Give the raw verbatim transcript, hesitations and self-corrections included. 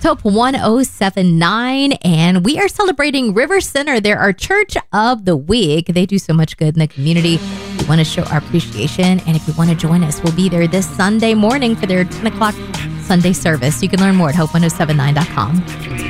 Hope one oh seven point nine, and we are celebrating River Center. They're our Church of the Week. They do so much good in the community. We want to show our appreciation, and if you want to join us, we'll be there this Sunday morning for their ten o'clock Sunday service. You can learn more at hope one oh seven nine dot com.